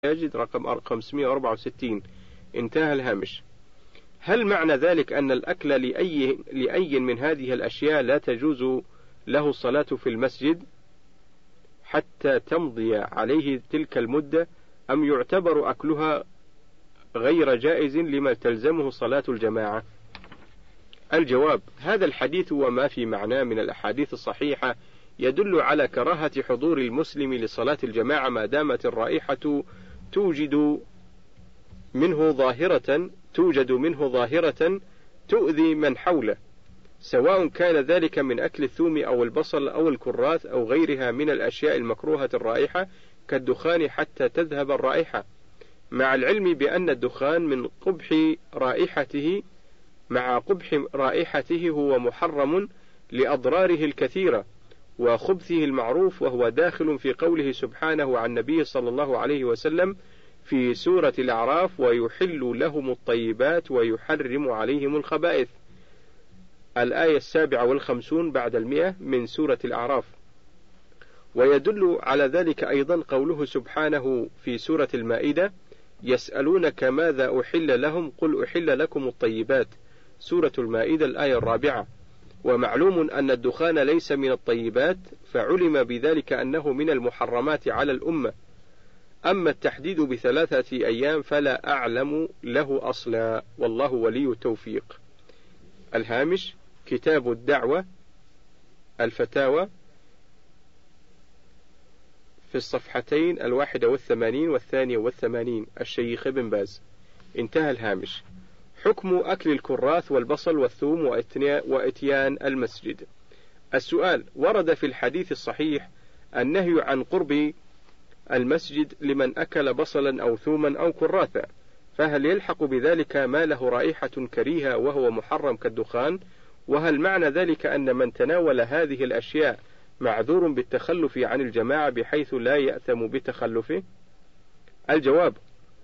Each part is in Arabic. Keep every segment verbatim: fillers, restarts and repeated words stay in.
المساجد رقم خمسمائة وأربعة وستين. انتهى الهامش. هل معنى ذلك أن الأكل لأي, لأي من هذه الأشياء لا تجوز له الصلاة في المسجد حتى تمضي عليه تلك المدة، أم يعتبر أكلها غير جائز لما تلزمه صلاة الجماعة؟ الجواب: هذا الحديث وما في معناه من الأحاديث الصحيحة يدل على كراهة حضور المسلم لصلاة الجماعة ما دامت الرائحة توجد منه ظاهرة توجد منه ظاهرة تؤذي من حوله، سواء كان ذلك من أكل الثوم أو البصل أو الكراث أو غيرها من الأشياء المكروهة الرائحة كالدخان حتى تذهب الرائحة، مع العلم بأن الدخان من قبح رائحته مع قبح رائحته هو محرم لأضراره الكثيرة وخبثه المعروف، وهو داخل في قوله سبحانه عن نبيه صلى الله عليه وسلم في سورة الأعراف: ويحل لهم الطيبات ويحرم عليهم الخبائث، الآية السابعة والخمسون بعد المئة من سورة الأعراف. ويدل على ذلك أيضا قوله سبحانه في سورة المائدة: يسألونك ماذا أحل لهم قل أحل لكم الطيبات، سورة المائدة الآية الرابعة. ومعلوم أن الدخان ليس من الطيبات، فعلم بذلك أنه من المحرمات على الأمة. أما التحديد بثلاثة أيام فلا أعلم له أصلا، والله ولي التوفيق. الهامش: كتاب الدعوة الفتاوى في الصفحتين الواحدة والثمانين والثانية والثمانين، الشيخ ابن باز. انتهى الهامش. حكم أكل الكراث والبصل والثوم وإتيان المسجد. السؤال: ورد في الحديث الصحيح النهي عن قرب المسجد لمن أكل بصلا أو ثوما أو كراثا، فهل يلحق بذلك ما له رائحة كريهة وهو محرم كالدخان؟ وهل معنى ذلك أن من تناول هذه الأشياء معذور بالتخلف عن الجماعة بحيث لا يأثم بتخلفه؟ الجواب: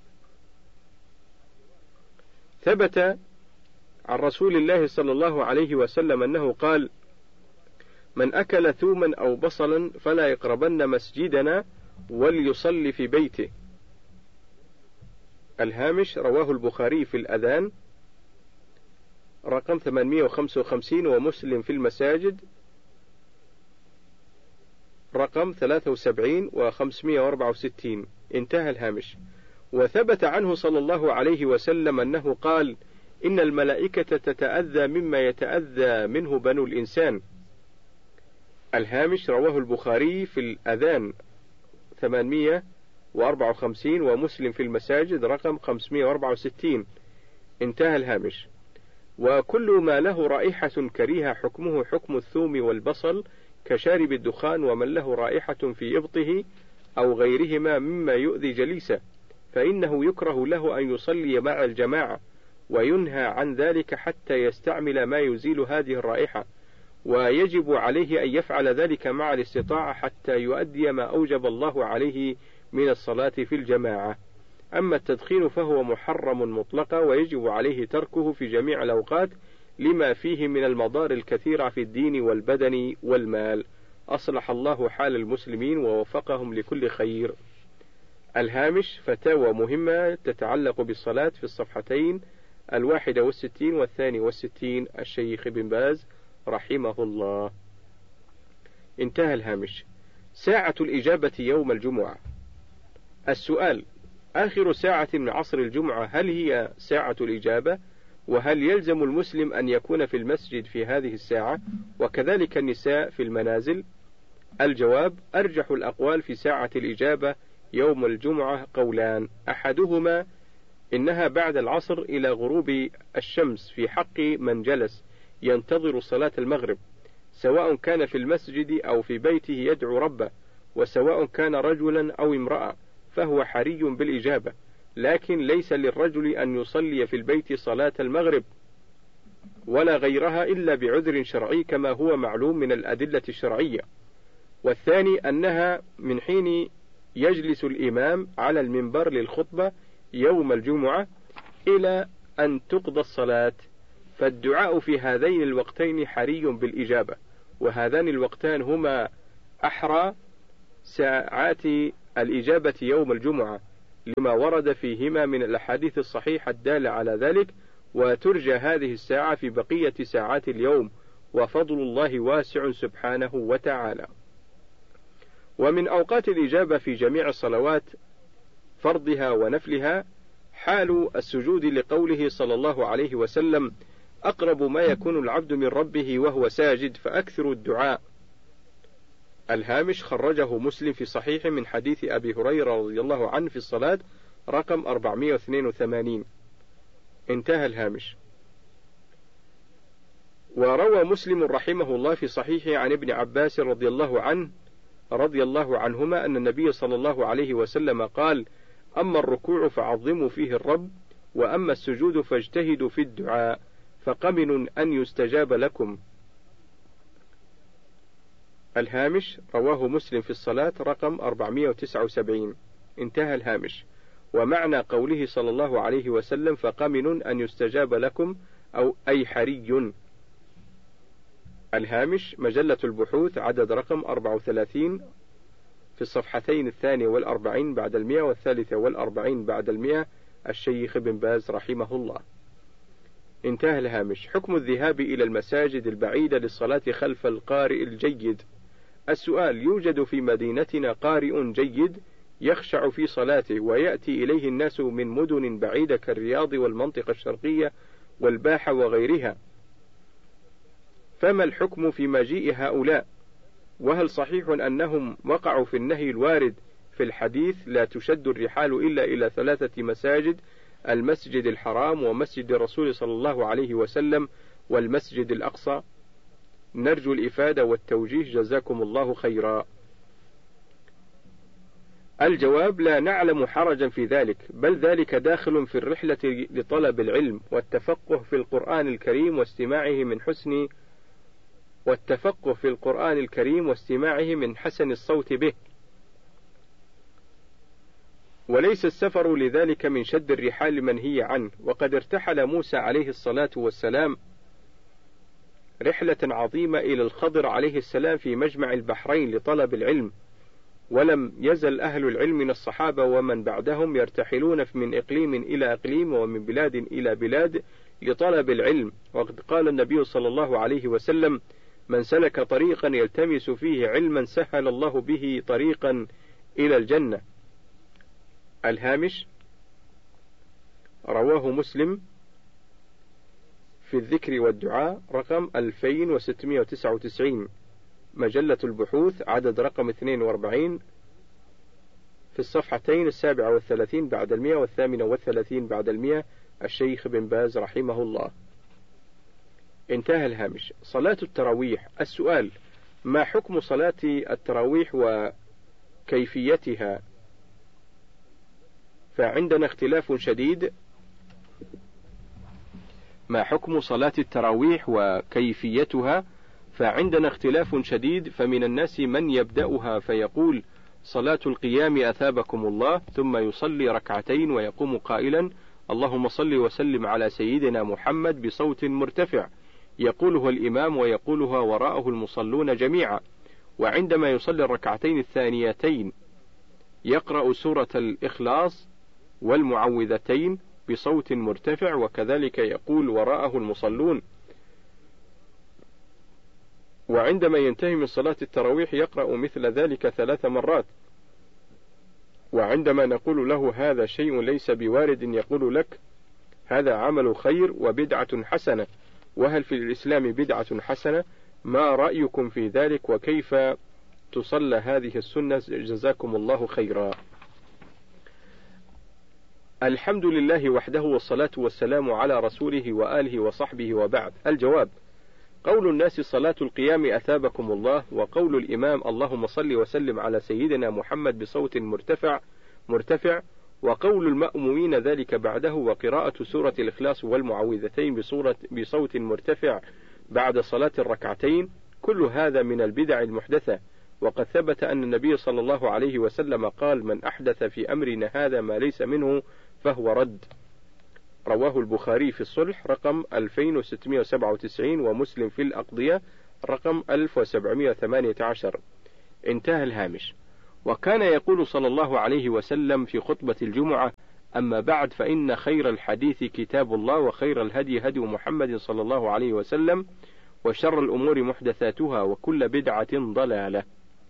ثبت عن رسول الله صلى الله عليه وسلم أنه قال: من أكل ثوما أو بصلا فلا يقربن مسجدنا وليصلي في بيته. الهامش: رواه البخاري في الأذان رقم ثمانمائة وخمسة وخمسين، ومسلم في المساجد رقم ثلاثة وسبعين وخمسمائة وأربعة وستين. انتهى الهامش. وثبت عنه صلى الله عليه وسلم أنه قال: إن الملائكة تتأذى مما يتأذى منه بنو الإنسان. الهامش: رواه البخاري في الأذان ثمانمائة وأربعة وخمسين، ومسلم في المساجد رقم خمسمائة وأربعة وستين. انتهى الهامش. وكل ما له رائحة كريهة حكمه حكم الثوم والبصل كشارب الدخان ومن له رائحة في إبطه أو غيرهما مما يؤذي جليسه، فإنه يكره له أن يصلي مع الجماعة، وينهى عن ذلك حتى يستعمل ما يزيل هذه الرائحة، ويجب عليه أن يفعل ذلك مع الاستطاعة حتى يؤدي ما أوجب الله عليه من الصلاة في الجماعة. أما التدخين فهو محرم مطلقا، ويجب عليه تركه في جميع الأوقات لما فيه من المضار الكثيرة في الدين والبدن والمال. أصلح الله حال المسلمين ووفقهم لكل خير. الهامش: فتاوى مهمة تتعلق بالصلاة في الصفحتين الواحدة والستين والثاني والستين، الشيخ ابن باز رحمه الله. انتهى الهامش. ساعة الإجابة يوم الجمعة. السؤال: آخر ساعة من عصر الجمعة هل هي ساعة الإجابة؟ وهل يلزم المسلم أن يكون في المسجد في هذه الساعة، وكذلك النساء في المنازل؟ الجواب: أرجح الأقوال في ساعة الإجابة يوم الجمعة قولان: أحدهما إنها بعد العصر إلى غروب الشمس في حق من جلس ينتظر صلاة المغرب، سواء كان في المسجد أو في بيته يدعو ربه، وسواء كان رجلا أو امرأة فهو حري بالإجابة، لكن ليس للرجل أن يصلي في البيت صلاة المغرب ولا غيرها إلا بعذر شرعي كما هو معلوم من الأدلة الشرعية. والثاني أنها من حين يجلس الإمام على المنبر للخطبة يوم الجمعة إلى أن تقضى الصلاة، فالدعاء في هذين الوقتين حري بالإجابة، وهذان الوقتان هما أحرى ساعات الإجابة يوم الجمعة، لما ورد فيهما من الأحاديث الصحيحة الدالة على ذلك، وترجى هذه الساعة في بقية ساعات اليوم، وفضل الله واسع سبحانه وتعالى. ومن أوقات الإجابة في جميع الصلوات فرضها ونفلها حال السجود، لقوله صلى الله عليه وسلم: أقرب ما يكون العبد من ربه وهو ساجد فأكثر الدعاء. الهامش خرجه مسلم في صحيح من حديث أبي هريرة رضي الله عنه في الصلاة رقم أربعمائة واثنين وثمانين. انتهى الهامش. وروى مسلم رحمه الله في صحيحه عن ابن عباس رضي الله عنه رضي الله عنهما أن النبي صلى الله عليه وسلم قال: أما الركوع فعظموا فيه الرب، وأما السجود فاجتهدوا في الدعاء، فقمن أن يستجاب لكم. الهامش رواه مسلم في الصلاة رقم أربعمائة وتسعة وسبعين. انتهى الهامش. ومعنى قوله صلى الله عليه وسلم فقمن أن يستجاب لكم أو أي حري. الهامش مجلة البحوث عدد رقم أربعة وثلاثين في الصفحتين الثانية والأربعين بعد المئة والثالثة والأربعين بعد المئة، الشيخ بن باز رحمه الله. انتهى الهامش. حكم الذهاب إلى المساجد البعيدة للصلاة خلف القارئ الجيد. السؤال: يوجد في مدينتنا قارئ جيد يخشع في صلاته، ويأتي إليه الناس من مدن بعيدة كالرياض والمنطقة الشرقية والباحة وغيرها، فما الحكم في مجيء هؤلاء؟ وهل صحيح أنهم وقعوا في النهي الوارد في الحديث: لا تشد الرحال إلا إلى ثلاثة مساجد: المسجد الحرام، ومسجد الرسول صلى الله عليه وسلم، والمسجد الأقصى؟ نرجو الإفادة والتوجيه، جزاكم الله خيرا. الجواب: لا نعلم حرجا في ذلك، بل ذلك داخل في الرحلة لطلب العلم والتفقه في القرآن الكريم واستماعه من حسن والتفقه في القرآن الكريم واستماعه من حسن الصوت به، وليس السفر لذلك من شد الرحال منهي عنه. وقد ارتحل موسى عليه الصلاة والسلام رحلة عظيمة إلى الخضر عليه السلام في مجمع البحرين لطلب العلم، ولم يزل أهل العلم من الصحابة ومن بعدهم يرتحلون من إقليم إلى إقليم ومن بلاد إلى بلاد لطلب العلم. وقد قال النبي صلى الله عليه وسلم: من سلك طريقا يلتمس فيه علما سهل الله به طريقا إلى الجنة. الهامش رواه مسلم في الذكر والدعاء رقم ألفين وستمائة وتسعة وتسعين، مجلة البحوث عدد رقم اثنين وأربعين في الصفحتين السابعة والثلاثين بعد المئة والثامنة والثلاثين بعد المئة، الشيخ بن باز رحمه الله. انتهى الهامش. صلاة التراويح. السؤال: ما حكم صلاة التراويح وكيفيتها؟ فعندنا اختلاف شديد. ما حكم صلاة التراويح وكيفيتها؟ فعندنا اختلاف شديد، فمن الناس من يبدأها فيقول: صلاة القيام أثابكم الله، ثم يصلي ركعتين ويقوم قائلا: اللهم صل وسلم على سيدنا محمد بصوت مرتفع، يقولها الإمام ويقولها وراءه المصلون جميعا. وعندما يصلي الركعتين الثانيتين يقرأ سورة الإخلاص والمعوذتين بصوت مرتفع، وكذلك يقول وراءه المصلون. وعندما ينتهي من صلاة التراويح يقرأ مثل ذلك ثلاث مرات. وعندما نقول له هذا شيء ليس بوارد يقول لك: هذا عمل خير وبدعة حسنة، وهل في الإسلام بدعة حسنة؟ ما رأيكم في ذلك؟ وكيف تصلى هذه السنة؟ جزاكم الله خيرا. الحمد لله وحده، والصلاة والسلام على رسوله وآله وصحبه، وبعد. الجواب: قول الناس صلاة القيام أثابكم الله، وقول الإمام اللهم صل وسلم على سيدنا محمد بصوت مرتفع مرتفع وقول المأمومين ذلك بعده، وقراءة سورة الإخلاص والمعوذتين بصورة بصوت مرتفع بعد صلاة الركعتين، كل هذا من البدع المحدثة. وقد ثبت أن النبي صلى الله عليه وسلم قال: من أحدث في أمرنا هذا ما ليس منه فهو رد. رواه البخاري في الصلح رقم ألفين وستمائة وسبعة وتسعين، ومسلم في الأقضية رقم ألف وسبعمائة وثمانية عشر. انتهى الهامش. وكان يقول صلى الله عليه وسلم في خطبة الجمعة: أما بعد، فإن خير الحديث كتاب الله، وخير الهدي هدي محمد صلى الله عليه وسلم، وشر الأمور محدثاتها، وكل بدعة ضلالة.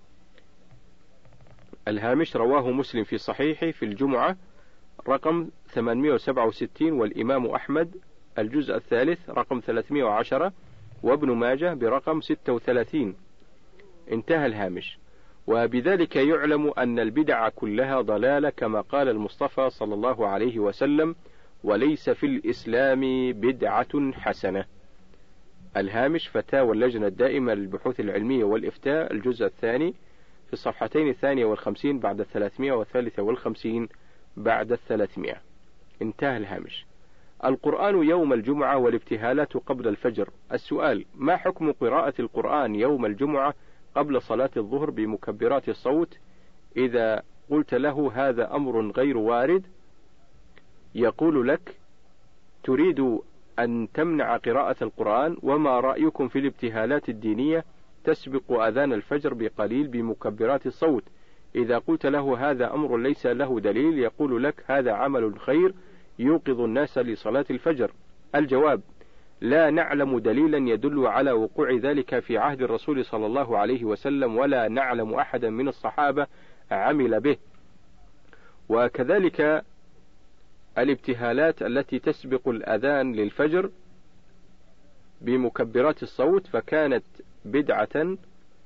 الهامش: رواه مسلم في صحيحه في الجمعة رقم ثمانمائة وسبعة وستين، والإمام أحمد الجزء الثالث رقم ثلاثمائة وعشرة، وابن ماجه برقم ستة وثلاثين. انتهى الهامش. وبذلك يعلم أن البدع كلها ضلالة، كما قال المصطفى صلى الله عليه وسلم: وليس في الإسلام بدعة حسنة. الهامش: فتاوى اللجنة الدائمة للبحوث العلمية والإفتاء الجزء الثاني في الصفحتين الثانية والخمسين بعد الثلاثمائة والثالثة والخمسين بعد الثلاثمائة. انتهى الهامش. القرآن يوم الجمعة والابتهالات قبل الفجر. السؤال: ما حكم قراءة القرآن يوم الجمعة قبل صلاة الظهر بمكبرات الصوت؟ إذا قلت له هذا أمر غير وارد، يقول لك: تريد أن تمنع قراءة القرآن، وما رأيكم في الابتهالات الدينية تسبق أذان الفجر بقليل بمكبرات الصوت؟ إذا قلت له هذا أمر ليس له دليل، يقول لك: هذا عمل خير يوقظ الناس لصلاة الفجر. الجواب: لا نعلم دليلا يدل على وقوع ذلك في عهد الرسول صلى الله عليه وسلم، ولا نعلم أحدا من الصحابة عمل به. وكذلك الابتهالات التي تسبق الأذان للفجر بمكبرات الصوت فكانت بدعة،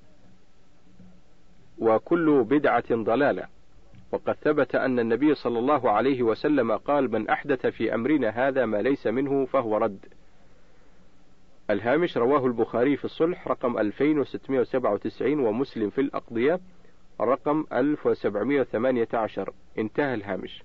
وكل بدعة ضلالة. وقد ثبت أن النبي صلى الله عليه وسلم قال: من أحدث في أمرنا هذا ما ليس منه فهو رد. الهامش: رواه البخاري في الصلح رقم ألفين وستمائة وسبعة وتسعين، ومسلم في الأقضية رقم ألف وسبعمائة وثمانية عشر. انتهى الهامش.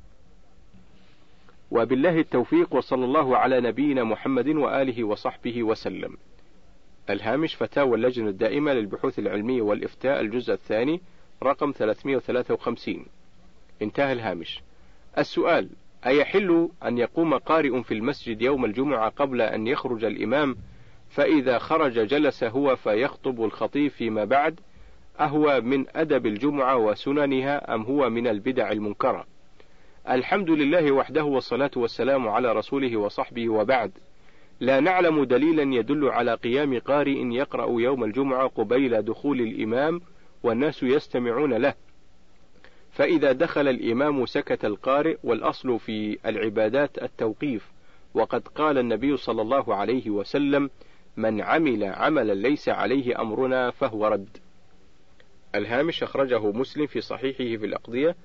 وبالله التوفيق، وصلى الله على نبينا محمد وآله وصحبه وسلم. الهامش: فتاوى اللجنة الدائمة للبحوث العلمية والإفتاء الجزء الثاني رقم ثلاثمائة وثلاثة وخمسين. انتهى الهامش. السؤال: أيحل أن يقوم قارئ في المسجد يوم الجمعة قبل أن يخرج الإمام، فإذا خرج جلس هو فيخطب الخطيب فيما بعد؟ أهو من أدب الجمعة وسننها، أم هو من البدع المنكرة؟ الحمد لله وحده، والصلاة والسلام على رسوله وصحبه، وبعد. لا نعلم دليلا يدل على قيام قارئ يقرأ يوم الجمعة قبيل دخول الإمام والناس يستمعون له، فإذا دخل الإمام سكت القارئ، والأصل في العبادات التوقيف، وقد قال النبي صلى الله عليه وسلم: من عمل عملا ليس عليه أمرنا فهو رد. الهامش: أخرجه مسلم في صحيحه في الأقضية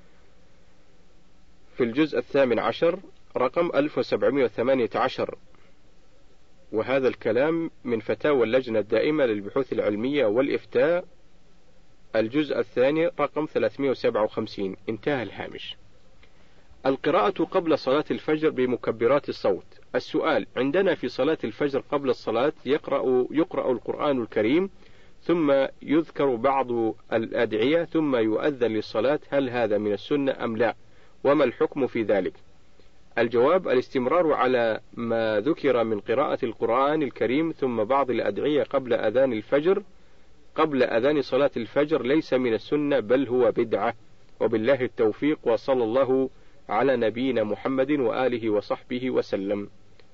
في الجزء الثامن عشر رقم ألف وسبعمائة وثمانية عشر. وهذا الكلام من فتاوى اللجنة الدائمة للبحوث العلمية والإفتاء الجزء الثاني رقم ثلاثمائة وسبعة وخمسين. انتهى الهامش. القراءة قبل صلاة الفجر بمكبرات الصوت. السؤال: عندنا في صلاة الفجر قبل الصلاة يقرأ, يقرأ القرآن الكريم، ثم يذكر بعض الأدعية، ثم يؤذن للصلاة، هل هذا من السنة أم لا؟ وما الحكم في ذلك؟ الجواب: الاستمرار على ما ذكر من قراءة القرآن الكريم ثم بعض الأدعية قبل أذان الفجر قبل أذان صلاة الفجر ليس من السنة، بل هو بدعة. وبالله التوفيق، وصلى الله على نبينا محمد وآله وصحبه وسلم.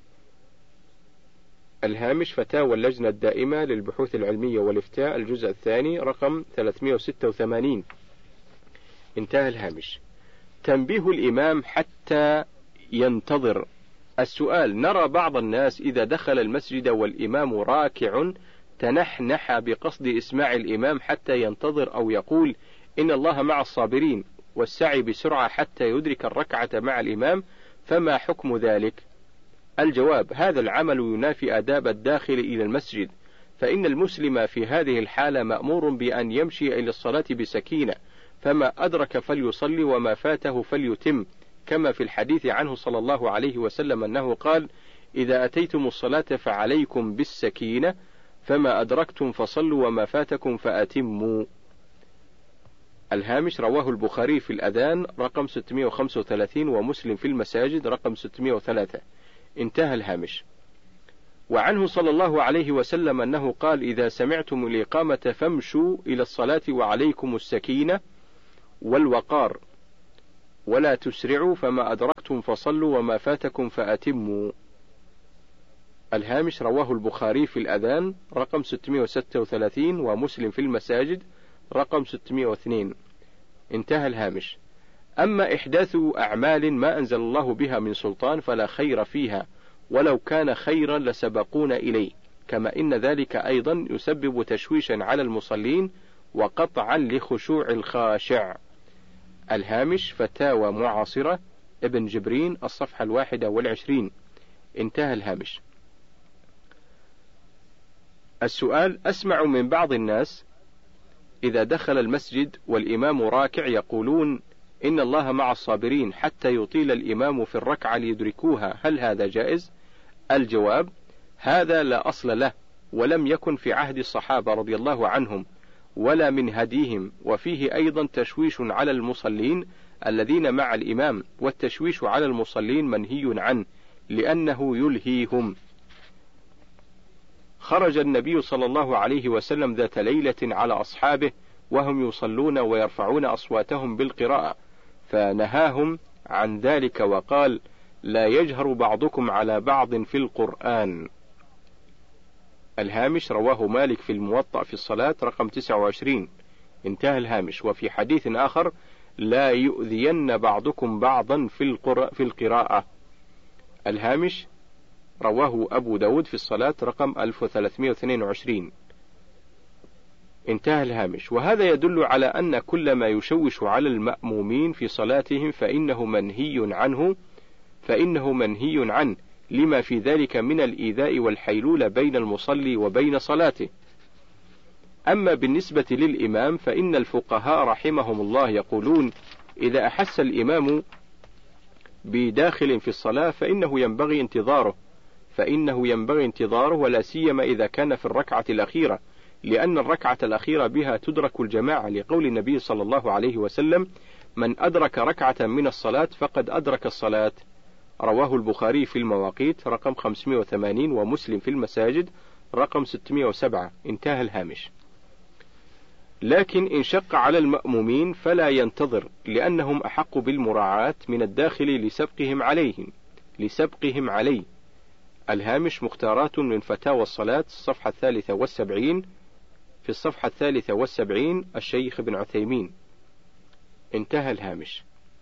الهامش: فتاوى اللجنة الدائمة للبحوث العلمية والإفتاء الجزء الثاني رقم ثلاثمائة وستة وثمانين. انتهى الهامش. تنبيه الإمام حتى ينتظر. السؤال: نرى بعض الناس إذا دخل المسجد والإمام راكع تنحنح بقصد إسماع الإمام حتى ينتظر، أو يقول إن الله مع الصابرين، والسعي بسرعة حتى يدرك الركعة مع الإمام، فما حكم ذلك؟ الجواب: هذا العمل ينافي آداب الداخل إلى المسجد، فإن المسلم في هذه الحالة مأمور بأن يمشي إلى الصلاة بسكينة، فما أدرك فليصلي وما فاته فليتم، كما في الحديث عنه صلى الله عليه وسلم أنه قال: إذا أتيتم الصلاة فعليكم بالسكينة، فما أدركتم فصلوا وما فاتكم فأتموا. الهامش: رواه البخاري في الأذان رقم ستمائة وخمسة وثلاثين، ومسلم في المساجد رقم ستمائة وثلاثة. انتهى الهامش. وعنه صلى الله عليه وسلم أنه قال: إذا سمعتم الإقامة فامشوا إلى الصلاة وعليكم السكينة، والوقار، ولا تسرعوا فما أدركتم فصلوا وما فاتكم فأتموا. الهامش رواه البخاري في الأذان رقم ستمائة وستة وثلاثين ومسلم في المساجد رقم ستمائة واثنين. انتهى الهامش. أما إحداث أعمال ما أنزل الله بها من سلطان فلا خير فيها، ولو كان خيرا لسبقونا إليه، كما إن ذلك أيضا يسبب تشويشا على المصلين وقطعا لخشوع الخاشع. الهامش فتاوى معاصرة ابن جبرين الصفحة الواحدة والعشرين. انتهى الهامش. السؤال: أسمع من بعض الناس إذا دخل المسجد والإمام راكع يقولون إن الله مع الصابرين حتى يطيل الإمام في الركعة ليدركوها، هل هذا جائز؟ الجواب: هذا لا أصل له، ولم يكن في عهد الصحابة رضي الله عنهم ولا من هديهم، وفيه أيضا تشويش على المصلين الذين مع الإمام، والتشويش على المصلين منهي عنه لأنه يلهيهم. خرج النبي صلى الله عليه وسلم ذات ليلة على أصحابه وهم يصلون ويرفعون أصواتهم بالقراءة، فنهاهم عن ذلك وقال: لا يجهر بعضكم على بعض في القرآن. الهامش رواه مالك في الموطأ في الصلاة رقم تسعة وعشرين. انتهى الهامش. وفي حديث آخر: لا يؤذين بعضكم بعضا في, القر... في القراءة. الهامش رواه أبو داود في الصلاة رقم ألف وثلاثمائة واثنين وعشرين. انتهى الهامش. وهذا يدل على أن كل ما يشوش على المأمومين في صلاتهم فإنه منهي عنه فإنه منهي عنه لما في ذلك من الإيذاء والحيلولة بين المصلي وبين صلاته. أما بالنسبة للإمام فإن الفقهاء رحمهم الله يقولون: إذا أحس الإمام بداخل في الصلاة فإنه ينبغي انتظاره فإنه ينبغي انتظاره ولا سيما إذا كان في الركعة الأخيرة، لأن الركعة الأخيرة بها تدرك الجماعة، لقول النبي صلى الله عليه وسلم: من أدرك ركعة من الصلاة فقد أدرك الصلاة. رواه البخاري في المواقيت رقم خمسمائة وثمانين ومسلم في المساجد رقم ستمائة وسبعة. انتهى الهامش. لكن إن شق على المأمومين فلا ينتظر، لأنهم أحق بالمراعاة من الداخل لسبقهم عليهم لسبقهم عليه. الهامش مختارات من فتاوى الصلاة الصفحة الثالثة والسبعين، في الصفحة الثالثة والسبعين الشيخ ابن عثيمين. انتهى الهامش.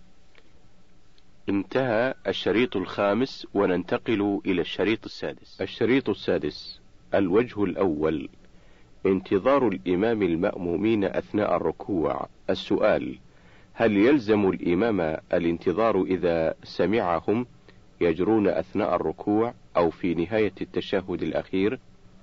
انتهى الشريط الخامس، وننتقل إلى الشريط السادس. الشريط السادس: الوجه الأول: انتظار الإمام المأمومين أثناء الركوع. السؤال: هل يلزم الإمام الانتظار إذا سمعهم يجرون أثناء الركوع أو في نهاية التشهد الأخير؟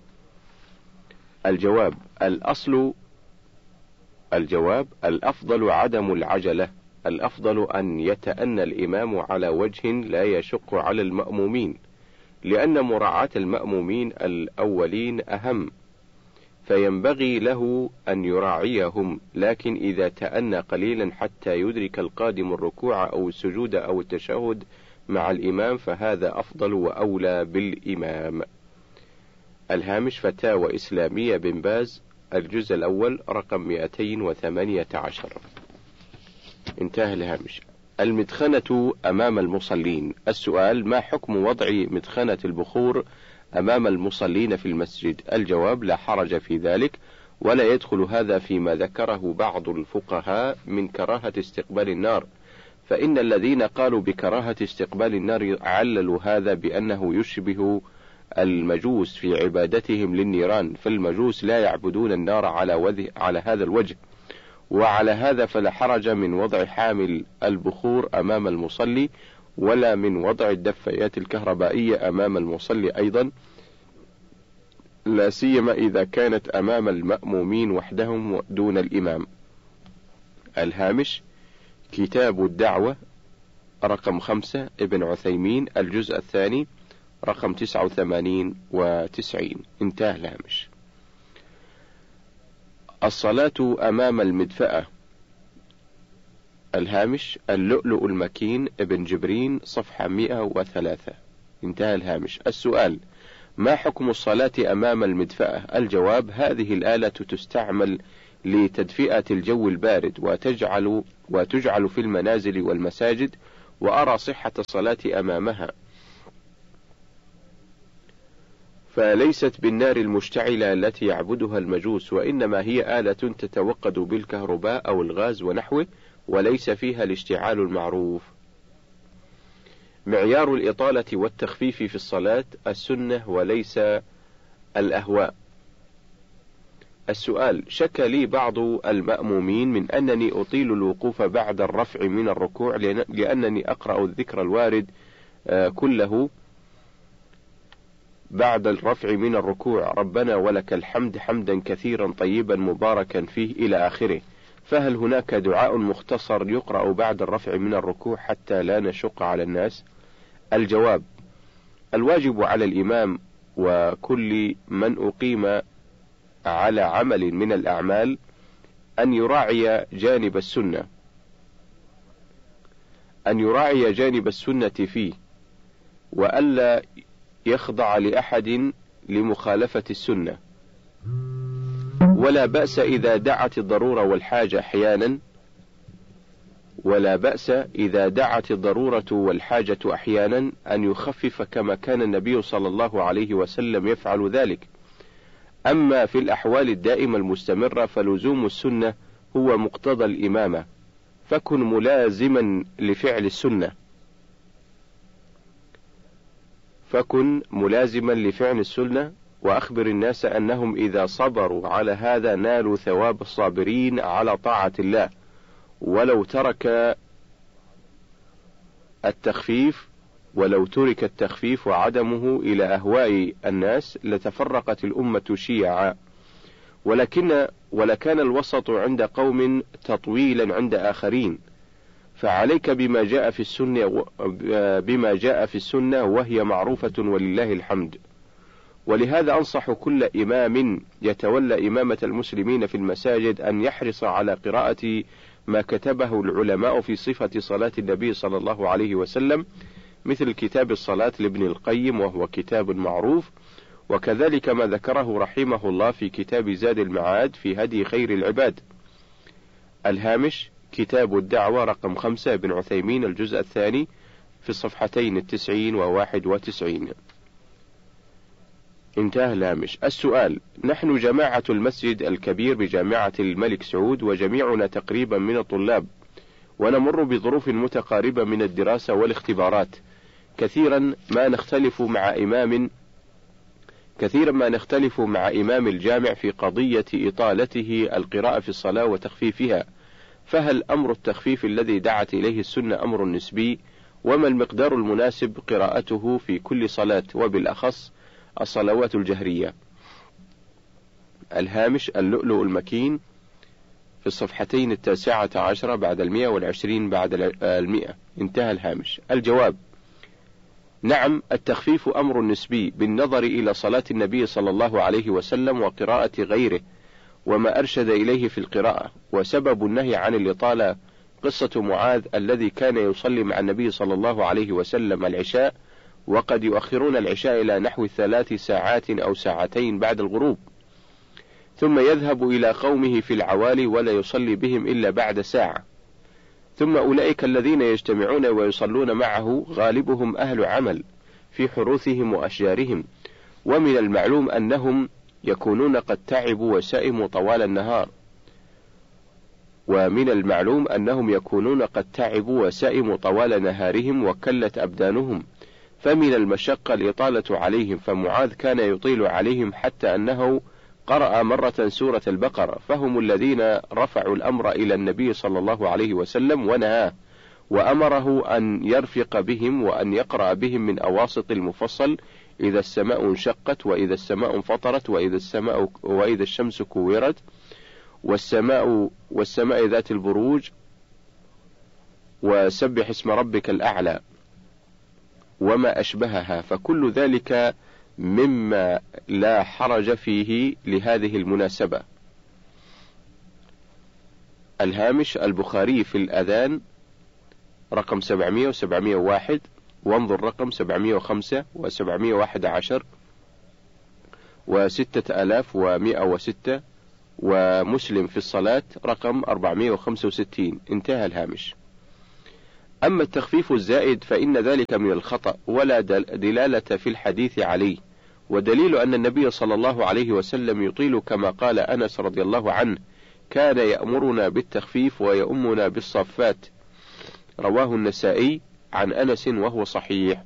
الجواب: الأصل الجواب الأفضل عدم العجلة. الأفضل أن يتأنى الإمام على وجه لا يشق على المأمومين، لأن مراعاة المأمومين الأولين أهم، فينبغي له أن يراعيهم، لكن إذا تأنى قليلا حتى يدرك القادم الركوع أو السجود أو التشهد مع الإمام فهذا أفضل وأولى بالإمام. الهامش فتاوى إسلامية بن باز الجزء الأول رقم مئتين وثمانية عشر. انتهى الهامش. المدخنة أمام المصلين. السؤال: ما حكم وضع مدخنة البخور أمام المصلين في المسجد؟ الجواب: لا حرج في ذلك، ولا يدخل هذا فيما ذكره بعض الفقهاء من كراهة استقبال النار، فإن الذين قالوا بكراهة استقبال النار عللوا هذا بأنه يشبه المجوس في عبادتهم للنيران، فالمجوس لا يعبدون النار على, على هذا الوجه، وعلى هذا فلا حرج من وضع حامل البخور أمام المصلي، ولا من وضع الدفايات الكهربائية أمام المصلي أيضا، لا سيما إذا كانت أمام المأمومين وحدهم دون الإمام. الهامش كتاب الدعوة رقم خمسة ابن عثيمين الجزء الثاني رقم تسعة وثمانين وتسعين. انتهى الهامش. الصلاة أمام المدفأة. الهامش اللؤلؤ المكين ابن جبرين صفحة مئة وثلاثة. انتهى الهامش. السؤال: ما حكم الصلاة أمام المدفأة؟ الجواب: هذه الآلة تستعمل لتدفئة الجو البارد، وتجعل وتجعل في المنازل والمساجد، وأرى صحة الصلاة أمامها، فليست بالنار المشتعلة التي يعبدها المجوس، وإنما هي آلة تتوقد بالكهرباء أو الغاز ونحوه، وليس فيها الاشتعال المعروف. معيار الإطالة والتخفيف في الصلاة السنة وليس الأهواء. السؤال: شكى لي بعض المأمومين من أنني أطيل الوقوف بعد الرفع من الركوع لأنني أقرأ الذكر الوارد كله بعد الرفع من الركوع، ربنا ولك الحمد حمدا كثيرا طيبا مباركا فيه إلى آخره، فهل هناك دعاء مختصر يقرأ بعد الرفع من الركوع حتى لا نشق على الناس؟ الجواب: الواجب على الإمام وكل من أقيم على عمل من الأعمال أن يراعي جانب السنة أن يراعي جانب السنة فيه، وألا يخضع لأحد لمخالفة السنة، ولا بأس إذا دعت الضرورة والحاجة أحيانا ولا بأس إذا دعت الضرورة والحاجة أحيانا أن يخفف كما كان النبي صلى الله عليه وسلم يفعل ذلك. أما في الأحوال الدائمة المستمرة فلزوم السنة هو مقتضى الإمامة، فكن ملازما لفعل السنة فكن ملازما لفعل السنة وأخبر الناس أنهم إذا صبروا على هذا نالوا ثواب الصابرين على طاعة الله، ولو ترك التخفيف ولو ترك التخفيف وعدمه إلى أهواء الناس لتفرقت الأمة شيعا، ولكن ولكان الوسط عند قوم تطويلا عند آخرين، فعليك بما جاء في السنة بما جاء في السنة وهي معروفة ولله الحمد. ولهذا أنصح كل إمام يتولى إمامة المسلمين في المساجد أن يحرص على قراءة ما كتبه العلماء في صفة صلاة النبي صلى الله عليه وسلم، مثل كتاب الصلاة لابن القيم وهو كتاب معروف، وكذلك ما ذكره رحمه الله في كتاب زاد المعاد في هدي خير العباد. الهامش: كتاب الدعوة رقم خمسة ابن عثيمين الجزء الثاني في الصفحتين التسعين وواحد وتسعين. انتهى الهامش. السؤال: نحن جماعة المسجد الكبير بجامعة الملك سعود، وجميعنا تقريبا من الطلاب، ونمر بظروف متقاربة من الدراسة والاختبارات، كثيرا ما نختلف مع إمام كثيرا ما نختلف مع إمام الجامع في قضية إطالته القراءة في الصلاة وتخفيفها، فهل أمر التخفيف الذي دعت إليه السنة أمر نسبي؟ وما المقدار المناسب قراءته في كل صلاة وبالأخص الصلوات الجهرية؟ الهامش: اللؤلؤ المكين في الصفحتين التاسعة عشرة بعد المئة والعشرين بعد المئة. انتهى الهامش. الجواب: نعم، التخفيف أمر نسبي بالنظر إلى صلاة النبي صلى الله عليه وسلم وقراءة غيره وما أرشد إليه في القراءة، وسبب النهي عن الإطالة قصة معاذ الذي كان يصلي مع النبي صلى الله عليه وسلم العشاء، وقد يؤخرون العشاء إلى نحو ثلاث ساعات أو ساعتين بعد الغروب، ثم يذهب إلى قومه في العوالي ولا يصلي بهم إلا بعد ساعة، ثم أولئك الذين يجتمعون ويصلون معه غالبهم أهل عمل في حروثهم وأشجارهم، ومن المعلوم أنهم يكونون قد تعبوا وسئموا طوال النهار ومن المعلوم أنهم يكونون قد تعبوا وسئموا طوال نهارهم وكلت أبدانهم، فمن المشقة الإطالة عليهم، فمعاذ كان يطيل عليهم حتى أنه قرأ مرة سورة البقرة، فهم الذين رفعوا الأمر إلى النبي صلى الله عليه وسلم ونهاه، وأمره أن يرفق بهم وأن يقرأ بهم من أواسط المفصل: إذا السماء انشقت، وإذا السماء انفطرت، وإذا السماء وإذا الشمس كورت، والسماء والسماء ذات البروج، وسبح اسم ربك الأعلى، وما أشبهها، فكل ذلك مما لا حرج فيه لهذه المناسبة. الهامش: البخاري في الأذان رقم سبعمائة وسبعمائة وواحد، وانظر رقم سبعمائة وخمسة وسبعمائة وواحد عشر وستة آلاف ومائة وستة ومسلم في الصلاة رقم أربعمائة وخمسة وستين. انتهى الهامش. أما التخفيف الزائد فإن ذلك من الخطأ ولا دلالة في الحديث عليه، ودليل أن النبي صلى الله عليه وسلم يطيل كما قال أنس رضي الله عنه: كان يأمرنا بالتخفيف ويؤمنا بالصفات. رواه النسائي عن أنس وهو صحيح.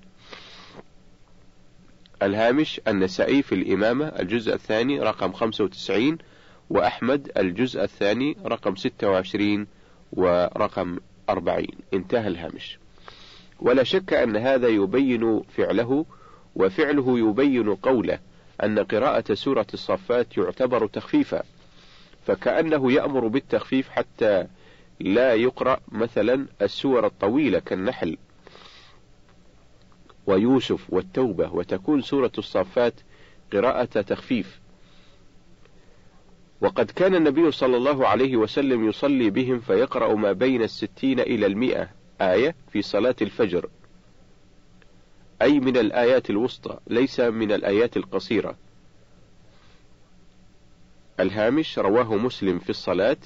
الهامش: النسائي في الإمامة الجزء الثاني رقم خمسة وتسعين، وأحمد الجزء الثاني رقم ستة وعشرين ورقم أربعين. انتهى الهامش. ولا شك أن هذا يبين فعله، وفعله يبين قوله أن قراءة سورة الصفات يعتبر تخفيفا، فكأنه يأمر بالتخفيف حتى لا يقرأ مثلا السور الطويلة كالنحل ويوسف والتوبة، وتكون سورة الصفات قراءة تخفيف. وقد كان النبي صلى الله عليه وسلم يصلي بهم فيقرأ ما بين الستين إلى المئة آية في صلاة الفجر، أي من الآيات الوسطى ليس من الآيات القصيرة. الهامش: رواه مسلم في الصلاة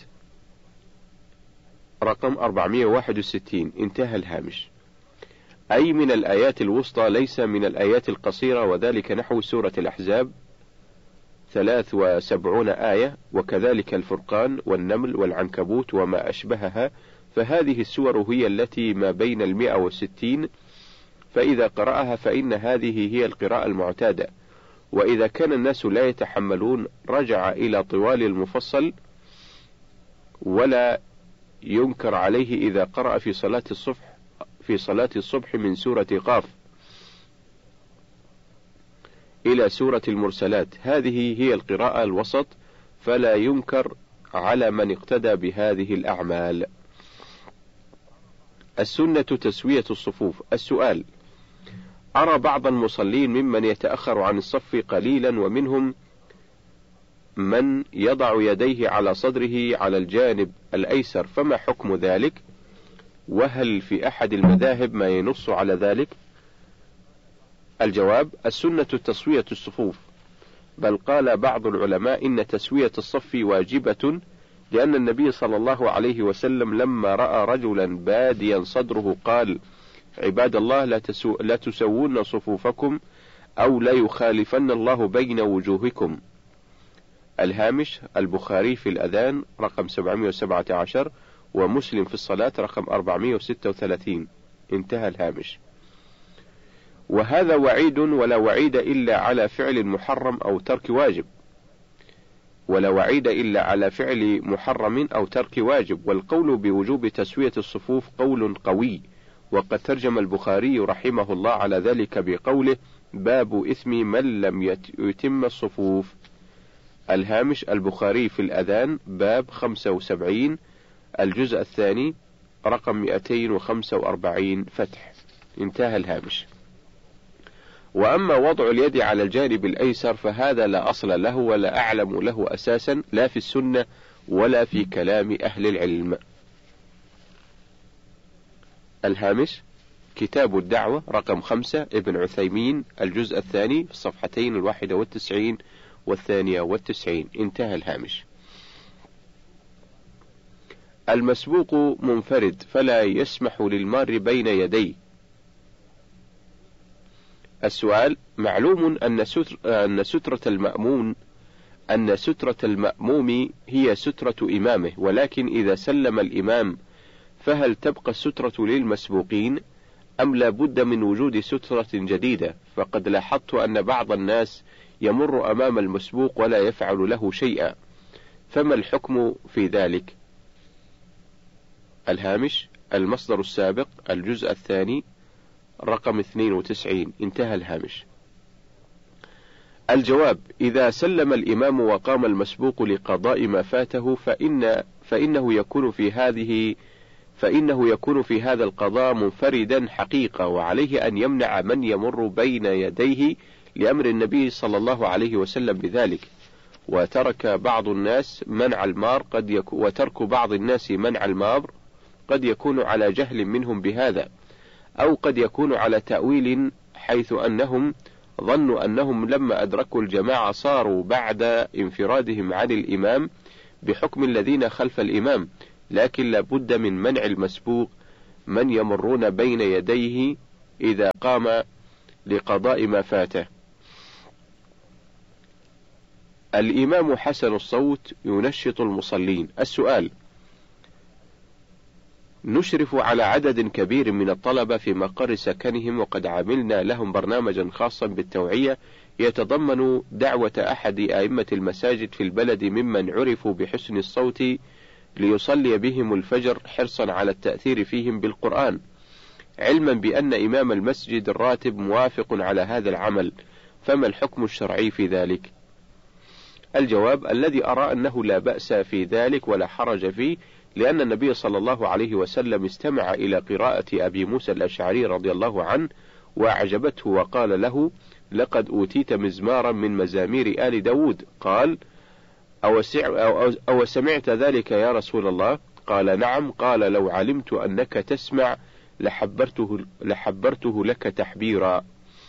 رقم أربعمائة وواحد وستين. انتهى الهامش. أي من الآيات الوسطى ليس من الآيات القصيرة، وذلك نحو سورة الأحزاب ثلاث وسبعون آية، وكذلك الفرقان والنمل والعنكبوت وما أشبهها، فهذه السور هي التي ما بين المئة وستين، فإذا قرأها فإن هذه هي القراءة المعتادة. وإذا كان الناس لا يتحملون رجع إلى طوال المفصل، ولا ينكر عليه إذا قرأ في صلاة الصبح في صلاة الصبح من سورة قاف إلى سورة المرسلات، هذه هي القراءة الوسط، فلا ينكر على من اقتدى بهذه الأعمال. السنة تسوية الصفوف. السؤال: أرى بعض المصلين ممن يتأخر عن الصف قليلا، ومنهم من يضع يديه على صدره على الجانب الأيسر، فما حكم ذلك؟ وهل في أحد المذاهب ما ينص على ذلك؟ الجواب: السنة تسوية الصفوف، بل قال بعض العلماء إن تسوية الصف واجبة، لأن النبي صلى الله عليه وسلم لما رأى رجلا باديا صدره قال: عباد الله لا, تسو لا تسوون صفوفكم أو لا يخالفن الله بين وجوهكم. الهامش: البخاري في الأذان رقم سبعمائة وسبعة عشر، ومسلم في الصلاة رقم أربعمائة وستة وثلاثين. انتهى الهامش. وهذا وعيد، ولا وعيد إلا على فعل محرم أو ترك واجب، ولا وعيد إلا على فعل محرم أو ترك واجب. والقول بوجوب تسوية الصفوف قول قوي، وقد ترجم البخاري رحمه الله على ذلك بقوله: باب إثم من لم يتم الصفوف. الهامش: البخاري في الأذان باب خمسة وسبعين الجزء الثاني رقم مئتين وخمسة وأربعين فتح. انتهى الهامش. وأما وضع اليد على الجانب الأيسر فهذا لا أصل له ولا أعلم له أساسا، لا في السنة ولا في كلام أهل العلم. الهامش: كتاب الدعوة رقم خمسة ابن عثيمين الجزء الثاني في الصفحتين الواحدة والتسعين والثانية والتسعين. انتهى الهامش. المسبوق منفرد فلا يسمح للمار بين يديه. السؤال: معلوم أن ستر أن سترة المأمون أن سترة المأموم هي سترة إمامه، ولكن إذا سلم الإمام فهل تبقى السترة للمسبوقين أم لا بد من وجود سترة جديدة؟ فقد لاحظت أن بعض الناس يمر أمام المسبوق ولا يفعل له شيئا، فما الحكم في ذلك؟ الهامش: المصدر السابق الجزء الثاني رقم اثنين وتسعين. انتهى الهامش. الجواب: إذا سلم الإمام وقام المسبوق لقضاء ما فاته فإن فإنه يكون في هذه فإنه يكون في هذا القضاء منفردا حقيقة، وعليه أن يمنع من يمر بين يديه لأمر النبي صلى الله عليه وسلم بذلك. وترك بعض الناس منع المار قد يكون وترك بعض الناس منع المار قد يكون على جهل منهم بهذا، أو قد يكون على تأويل، حيث أنهم ظنوا أنهم لما أدركوا الجماعة صاروا بعد انفرادهم عن الإمام بحكم الذين خلف الإمام، لكن لا بد من منع المسبوق من يمرون بين يديه إذا قام لقضاء ما فاته. الإمام حسن الصوت ينشط المصلين. السؤال: نشرف على عدد كبير من الطلبة في مقر سكنهم، وقد عملنا لهم برنامجا خاصا بالتوعية يتضمن دعوة أحد أئمة المساجد في البلد ممن عرفوا بحسن الصوت ليصلي بهم الفجر حرصا على التأثير فيهم بالقرآن، علما بأن إمام المسجد الراتب موافق على هذا العمل، فما الحكم الشرعي في ذلك؟ الجواب: الذي أرى أنه لا بأس في ذلك ولا حرج فيه، لأن النبي صلى الله عليه وسلم استمع إلى قراءة أبي موسى الأشعري رضي الله عنه وأعجبته، وقال له: لقد أوتيت مزمارا من مزامير آل داود. قال: أو, أو, أو سمعت ذلك يا رسول الله؟ قال: نعم. قال: لو علمت أنك تسمع لحبرته, لحبرته لك تحبيرا.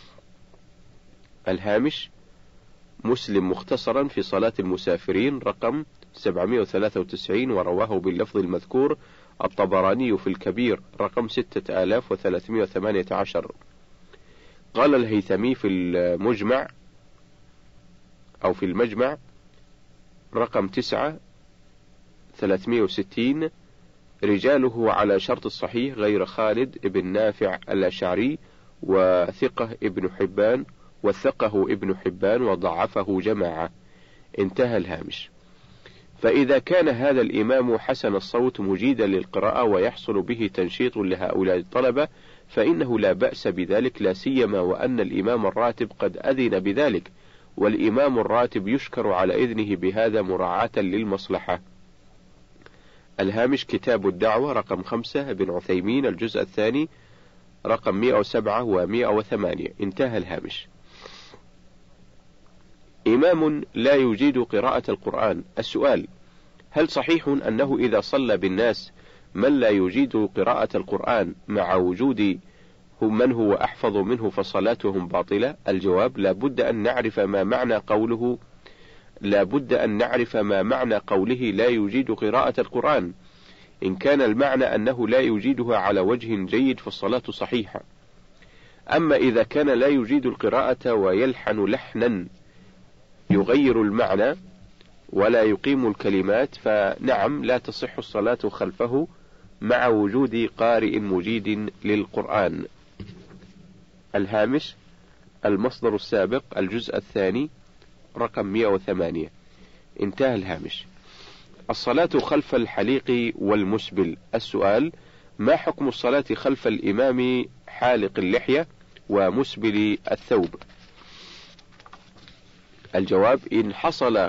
الهامش: مسلم مختصرا في صلاة المسافرين رقم سبعمائة وثلاثة وتسعين، ورواه باللفظ المذكور الطبراني في الكبير رقم ستة آلاف وثلاثمائة وثمانية عشر. قال الهيثمي في المجمع أو في المجمع رقم تسعة ثلاثمائة وستين: رجاله على شرط الصحيح غير خالد ابن نافع الأشعري، وثقه ابن حبان وثقه ابن حبان وضعفه جماعة. انتهى الهامش. فإذا كان هذا الإمام حسن الصوت مجيدا للقراءة ويحصل به تنشيط لهؤلاء الطلبة فإنه لا بأس بذلك، لا سيما وأن الإمام الراتب قد أذن بذلك، والإمام الراتب يشكر على إذنه بهذا مراعاة للمصلحة. الهامش: كتاب الدعوة رقم خمسة ابن عثيمين الجزء الثاني رقم مئة وسبعة ومئة وثمانية. انتهى الهامش. إمام لا يجيد قراءة القرآن. السؤال: هل صحيح أنه إذا صلى بالناس من لا يجيد قراءة القرآن مع وجود من هو أحفظ منه فصلاتهم باطلة؟ الجواب: لا بد أن نعرف ما معنى قوله لا بد أن نعرف ما معنى قوله لا يجيد قراءة القرآن. إن كان المعنى أنه لا يجيدها على وجه جيد فالصلاة صحيحة، أما إذا كان لا يجيد القراءة ويلحن لحنا يغير المعنى ولا يقيم الكلمات فنعم لا تصح الصلاة خلفه مع وجود قارئ مجيد للقرآن. الهامش: المصدر السابق الجزء الثاني رقم مئة وثمانية. انتهى الهامش. الصلاة خلف الحليق والمسبل. السؤال: ما حكم الصلاة خلف الإمام حالق اللحية ومسبل الثوب؟ الجواب: إن حصل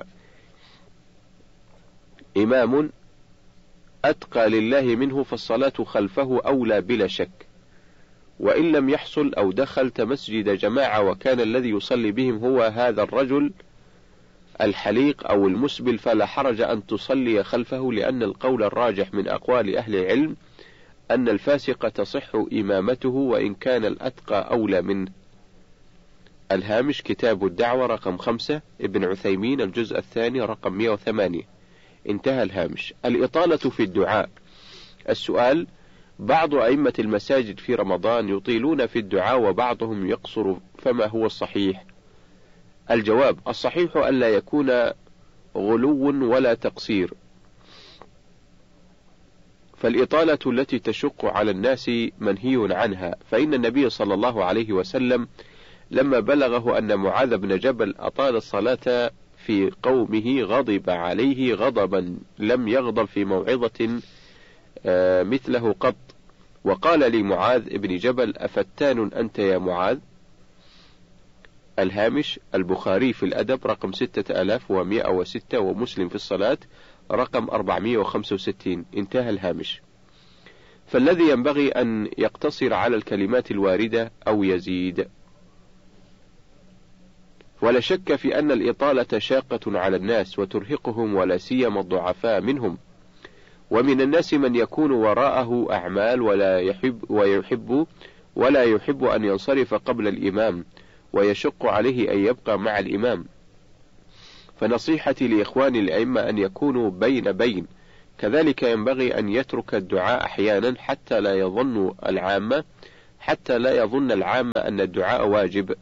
إمام أتقى لله منه فالصلاة خلفه أولى بلا شك، وإن لم يحصل أو دخلت مسجد جماعة وكان الذي يصلي بهم هو هذا الرجل الحليق أو المسبل فلا حرج أن تصلي خلفه، لأن القول الراجح من أقوال أهل العلم أن الفاسق تصح إمامته وإن كان الأتقى أولى منه. الهامش: كتاب الدعوة رقم خمسة ابن عثيمين الجزء الثاني رقم مئة وثمانية. انتهى الهامش. الإطالة في الدعاء. السؤال: بعض أئمة المساجد في رمضان يطيلون في الدعاء وبعضهم يقصر، فما هو الصحيح؟ الجواب: الصحيح ألا يكون غلو ولا تقصير، فالإطالة التي تشق على الناس منهي عنها، فإن النبي صلى الله عليه وسلم لما بلغه أن معاذ بن جبل أطال الصلاة في قومه غضب عليه غضبا لم يغضب في موعظة مثله قط، وقال لمعاذ بن جبل: أفتان أنت يا معاذ؟ الهامش: البخاري في الأدب رقم ستة آلاف ومئة وستة، ومسلم في الصلاة رقم أربعمائة وخمسة وستين. انتهى الهامش. فالذي ينبغي أن يقتصر على الكلمات الواردة أو يزيد. ولا شك في أن الإطالة شاقة على الناس وترهقهم ولا سيما الضعفاء منهم، ومن الناس من يكون وراءه أعمال ولا يحب ويحب ولا يحب أن ينصرف قبل الإمام ويشق عليه أن يبقى مع الإمام، فنصيحتي لإخواني الأئمة أن يكونوا بين بين، كذلك ينبغي أن يترك الدعاء أحيانا حتى لا يظن العامة حتى لا يظن العامة أن الدعاء واجب.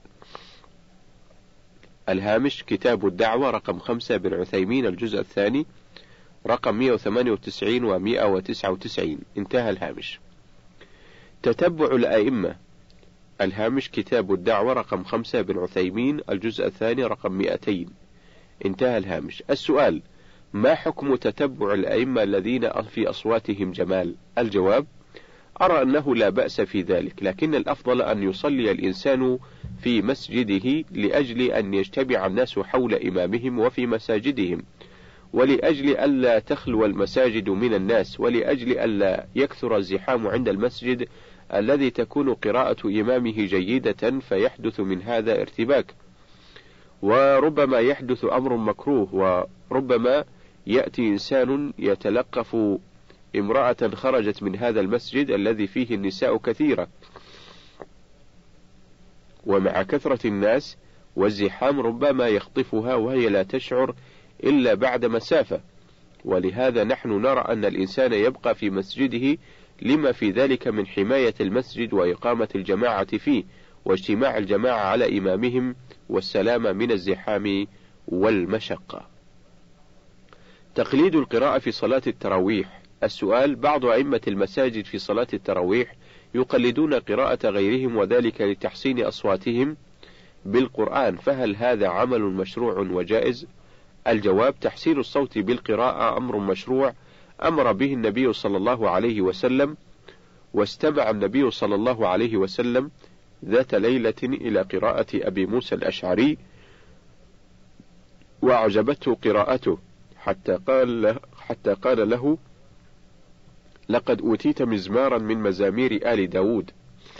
الهامش كتاب الدعوة رقم خمسة بن عثيمين الجزء الثاني رقم مئة وثمانية وتسعين ومئة وتسعة وتسعين. انتهى الهامش. تتبع الأئمة. الهامش كتاب الدعوة رقم خمسة بن عثيمين الجزء الثاني رقم مئتين. انتهى الهامش. السؤال: ما حكم تتبع الأئمة الذين في أصواتهم جمال؟ الجواب: أرى أنه لا بأس في ذلك، لكن الأفضل أن يصلي الإنسان في مسجده لأجل أن يجتمع الناس حول إمامهم وفي مساجدهم، ولأجل ألا تخلو المساجد من الناس، ولأجل ألا يكثر الزحام عند المسجد الذي تكون قراءة إمامه جيدة فيحدث من هذا ارتباك، وربما يحدث أمر مكروه، وربما يأتي إنسان يتلقف امرأة خرجت من هذا المسجد الذي فيه النساء كثيرة، ومع كثرة الناس والزحام ربما يخطفها وهي لا تشعر إلا بعد مسافة. ولهذا نحن نرى أن الإنسان يبقى في مسجده لما في ذلك من حماية المسجد وإقامة الجماعة فيه واجتماع الجماعة على إمامهم والسلامة من الزحام والمشقة. تقليد القراءة في صلاة التراويح. السؤال: بعض أئمة المساجد في صلاة التراويح يقلدون قراءة غيرهم وذلك لتحسين أصواتهم بالقرآن، فهل هذا عمل مشروع وجائز؟ الجواب: تحسين الصوت بالقراءة أمر مشروع أمر به النبي صلى الله عليه وسلم، واستمع النبي صلى الله عليه وسلم ذات ليلة إلى قراءة أبي موسى الأشعري وأعجبته قراءته حتى قال له, حتى قال له: لقد أوتيت مزمارا من مزامير آل داود.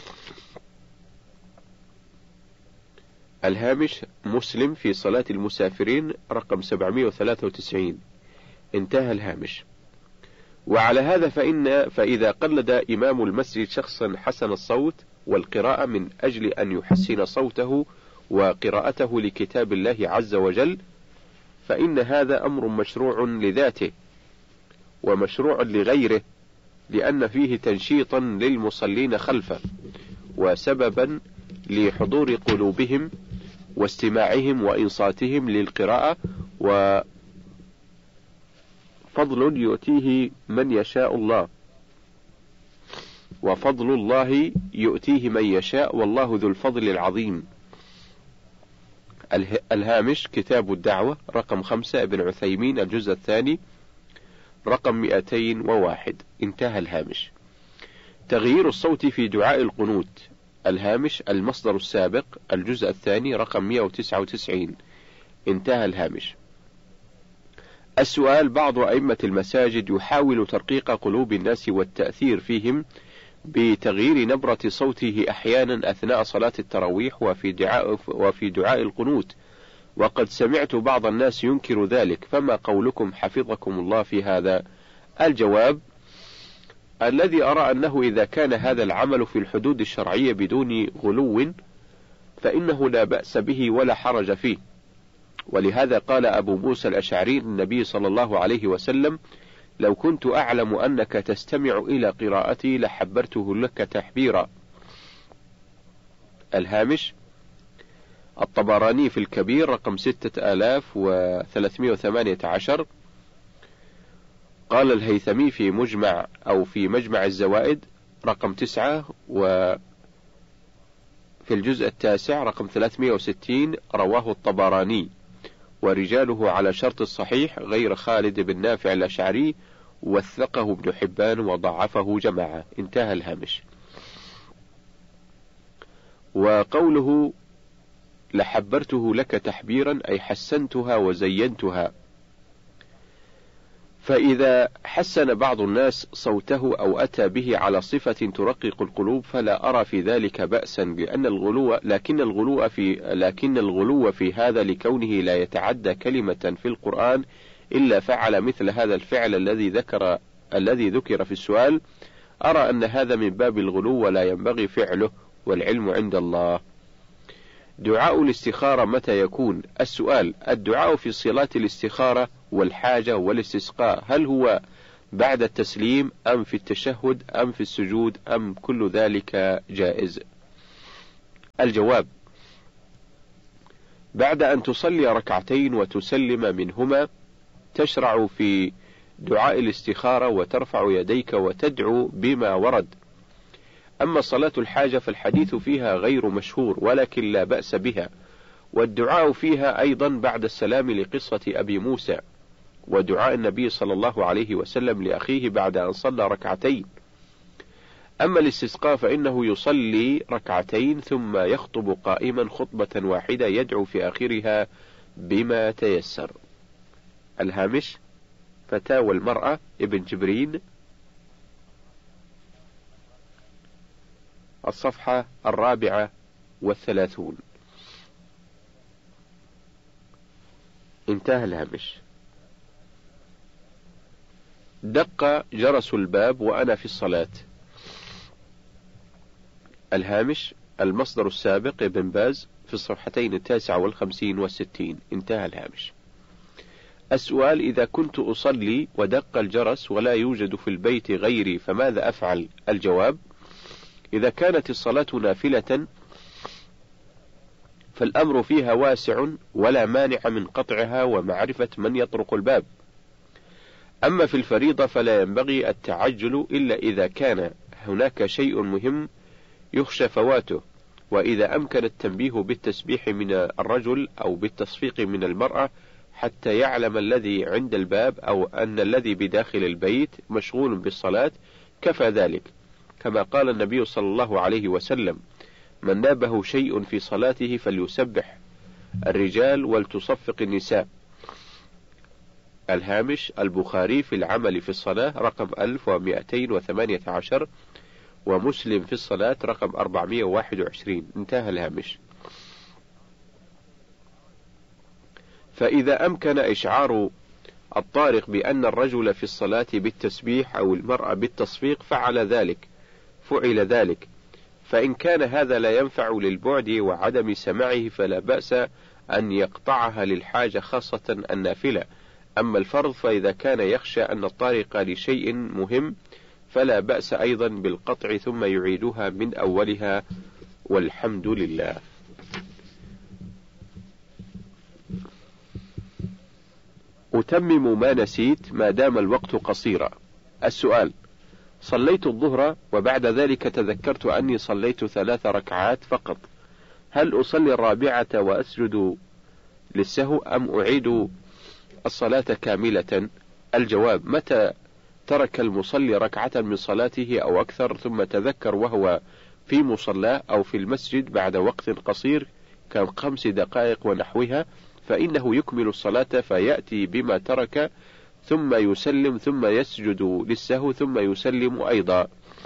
الهامش مسلم في صلاة المسافرين رقم سبعمئة وثلاثة وتسعين. انتهى الهامش. وعلى هذا فإن فإذا قلد إمام المسجد شخصا حسن الصوت والقراءة من أجل أن يحسن صوته وقراءته لكتاب الله عز وجل، فإن هذا أمر مشروع لذاته ومشروع لغيره، لأن فيه تنشيطا للمصلين خلفه وسببا لحضور قلوبهم واستماعهم وإنصاتهم للقراءة، وفضل يؤتيه من يشاء الله وفضل الله يؤتيه من يشاء والله ذو الفضل العظيم. الهامش كتاب الدعوة رقم خمسة ابن عثيمين الجزء الثاني رقم مئتين وواحد. انتهى الهامش. تغيير الصوت في دعاء القنوت. الهامش المصدر السابق الجزء الثاني رقم مئة وتسعة وتسعين. انتهى الهامش. السؤال: بعض أئمة المساجد يحاول ترقيق قلوب الناس والتأثير فيهم بتغيير نبرة صوته أحيانا أثناء صلاة التراويح وفي دعاء, وفي دعاء القنوت، وقد سمعت بعض الناس ينكر ذلك، فما قولكم حفظكم الله في هذا؟ الجواب: الذي أرى أنه إذا كان هذا العمل في الحدود الشرعية بدون غلو فإنه لا بأس به ولا حرج فيه، ولهذا قال أبو موسى الأشعري للنبي صلى الله عليه وسلم: لو كنت أعلم أنك تستمع إلى قراءتي لحبرته لك تحبيرا. الهامش الطبراني في الكبير رقم ستة آلاف وثلاثمئة وثمانية عشر. قال الهيثمي في مجمع أو في مجمع الزوائد رقم تسعة، وفي الجزء التاسع رقم ثلاثمئة وستين رواه الطبراني ورجاله على شرط الصحيح غير خالد بن نافع الأشعري، وثقه ابن حبان وضعفه جماعة. انتهى الهامش. وقوله لحبرته لك تحبيرا أي حسنتها وزينتها، فإذا حسن بعض الناس صوته أو أتى به على صفة ترقق القلوب فلا أرى في ذلك بأسا، لأن الغلو لكن الغلو في لكن الغلو في هذا لكونه لا يتعدى كلمة في القرآن إلا فعل مثل هذا الفعل الذي ذكر الذي ذكر في السؤال، أرى أن هذا من باب الغلو ولا ينبغي فعله، والعلم عند الله. دعاء الاستخارة متى يكون؟ السؤال: الدعاء في صلاة الاستخارة والحاجة والاستسقاء هل هو بعد التسليم أم في التشهد أم في السجود أم كل ذلك جائز؟ الجواب: بعد أن تصلي ركعتين وتسلم منهما تشرع في دعاء الاستخارة وترفع يديك وتدعو بما ورد. أما صلاة الحاجة فالحديث فيها غير مشهور ولكن لا بأس بها، والدعاء فيها أيضا بعد السلام لقصة أبي موسى، ودعاء النبي صلى الله عليه وسلم لأخيه بعد أن صلى ركعتين. أما الاستسقاء فإنه يصلي ركعتين ثم يخطب قائما خطبة واحدة يدعو في آخرها بما تيسر. الهامش: فتاوى المرأة ابن جبرين، الصفحة الرابعة والثلاثون. انتهى الهامش. دق جرس الباب وأنا في الصلاة. الهامش: المصدر السابق ابن باز في الصفحتين التاسعة والخمسين والستين. انتهى الهامش. السؤال: إذا كنت أصلي ودق الجرس ولا يوجد في البيت غيري فماذا أفعل؟ الجواب: إذا كانت الصلاة نافلة فالأمر فيها واسع ولا مانع من قطعها ومعرفة من يطرق الباب. أما في الفريضة فلا ينبغي التعجل إلا إذا كان هناك شيء مهم يخشى فواته، وإذا أمكن التنبيه بالتسبيح من الرجل أو بالتصفيق من المرأة حتى يعلم الذي عند الباب أو أن الذي بداخل البيت مشغول بالصلاة كفى ذلك، كما قال النبي صلى الله عليه وسلم: من نابه شيء في صلاته فليسبح الرجال ولتصفق النساء. الهامش: البخاري في العمل في الصلاة رقم ألف ومئتين وثمانية عشر، ومسلم في الصلاة رقم أربعمئة وواحد وعشرين. انتهى الهامش. فإذا أمكن إشعار الطارق بأن الرجل في الصلاة بالتسبيح أو المرأة بالتصفيق فعل ذلك فعل ذلك، فإن كان هذا لا ينفع للبعد وعدم سماعه فلا بأس أن يقطعها للحاجة خاصة النافلة. أما الفرض فإذا كان يخشى أن الطارق لشيء مهم فلا بأس أيضا بالقطع ثم يعيدها من أولها، والحمد لله. أتمم ما نسيت ما دام الوقت قصيرا. السؤال: صليت الظهر وبعد ذلك تذكرت أني صليت ثلاث ركعات فقط، هل أصلي الرابعة وأسجد للسهو أم أعيد الصلاة كاملة؟ الجواب: متى ترك المصلي ركعة من صلاته أو أكثر ثم تذكر وهو في مصلاه أو في المسجد بعد وقت قصير كخمس دقائق ونحوها فإنه يكمل الصلاة فيأتي بما ترك ثم يسلم ثم يسجد للسهو ثم يسلم أيضا.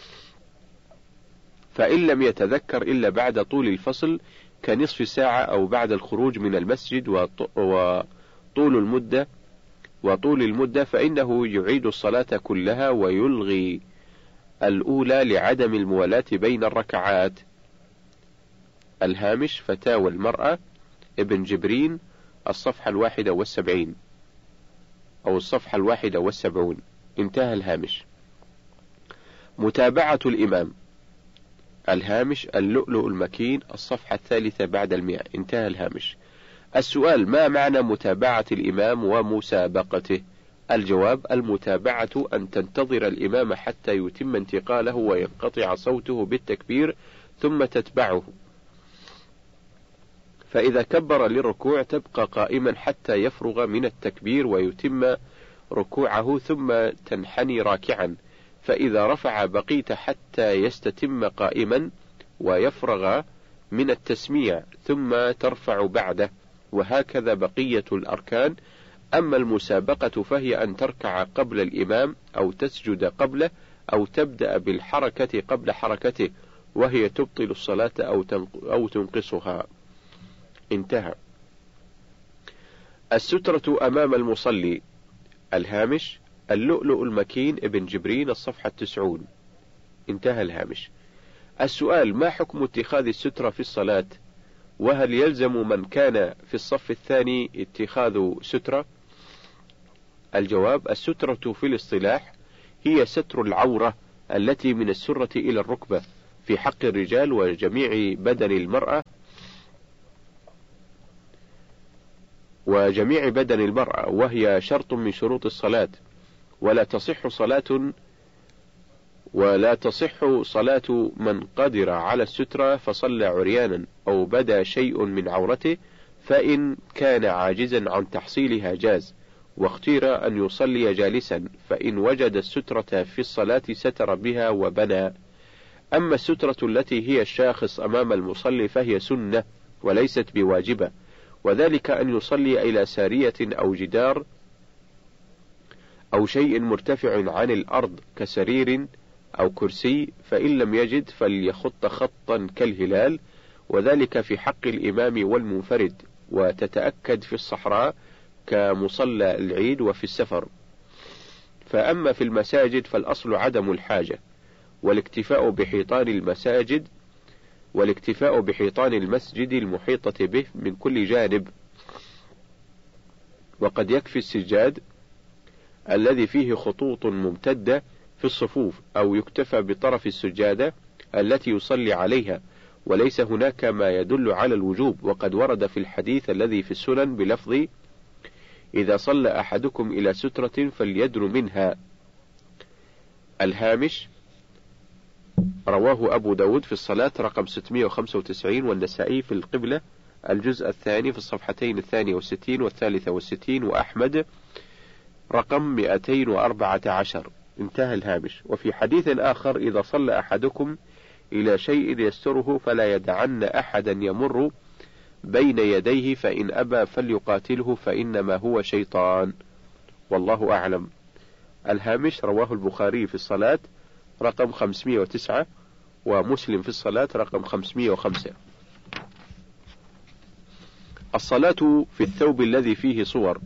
فإن لم يتذكر إلا بعد طول الفصل كنصف ساعة أو بعد الخروج من المسجد وطول المدة وطول المدة فإنه يعيد الصلاة كلها ويلغي الأولى لعدم الموالاة بين الركعات. الهامش: فتاوى المرأة ابن جبرين، الصفحة الواحدة والسبعين أو الصفحة الواحدة والسبعون. انتهى الهامش. متابعة الإمام. الهامش: اللؤلؤ المكين، الصفحة الثالثة بعد المئة. انتهى الهامش. السؤال: ما معنى متابعة الإمام ومسابقته؟ الجواب: المتابعة أن تنتظر الإمام حتى يتم انتقاله وينقطع صوته بالتكبير ثم تتبعه، فإذا كبر للركوع تبقى قائما حتى يفرغ من التكبير ويتم ركوعه ثم تنحني راكعا، فإذا رفع بقيت حتى يستتم قائما ويفرغ من التسميع ثم ترفع بعده، وهكذا بقية الأركان. أما المسابقة فهي أن تركع قبل الإمام أو تسجد قبله أو تبدأ بالحركة قبل حركته، وهي تبطل الصلاة أو تنقصها. انتهى. السترة أمام المصلي. الهامش: اللؤلؤ المكين ابن جبرين، الصفحة التسعون. انتهى الهامش. السؤال: ما حكم اتخاذ السترة في الصلاة؟ وهل يلزم من كان في الصف الثاني اتخاذ سترة؟ الجواب: السترة في الاصطلاح هي ستر العورة التي من السرة إلى الركبة في حق الرجال وجميع بدن المرأة وجميع بدن المرأة وهي شرط من شروط الصلاة، ولا تصح صلاة ولا تصح صلاة من قدر على السترة فصلى عريانا أو بدا شيء من عورته، فإن كان عاجزا عن تحصيلها جاز، واختير أن يصلي جالسا، فإن وجد السترة في الصلاة ستر بها وبنى. أما السترة التي هي الشاخص أمام المصلي فهي سنة وليست بواجبة، وذلك أن يصلي إلى سارية أو جدار أو شيء مرتفع عن الأرض كسرير أو كرسي، فإن لم يجد فليخط خطا كالهلال، وذلك في حق الإمام والمنفرد، وتتأكد في الصحراء كمصلى العيد وفي السفر. فأما في المساجد فالأصل عدم الحاجة، والاكتفاء بحيطان المساجد والاكتفاء بحيطان المسجد المحيطة به من كل جانب، وقد يكفي السجاد الذي فيه خطوط ممتدة في الصفوف، أو يكتفى بطرف السجادة التي يصلي عليها، وليس هناك ما يدل على الوجوب. وقد ورد في الحديث الذي في السنن بلفظ: إذا صلى أحدكم إلى سترة فليدن منها. الهامش: رواه أبو داود في الصلاة رقم ستمائة وخمسة وتسعين، والنسائي في القبلة الجزء الثاني في الصفحتين الثانية والستين والثالثة والستين، وأحمد رقم مئتين وأربعة عشر. انتهى الهامش. وفي حديث آخر: إذا صلى أحدكم إلى شيء يستره فلا يدعن أحدا يمر بين يديه، فإن أبى فليقاتله فإنما هو شيطان، والله أعلم. الهامش: رواه البخاري في الصلاة رقم خمسمائة وتسعة، ومسلم في الصلاة رقم خمسمائة وخمسة. الصلاة في الثوب الذي فيه صور.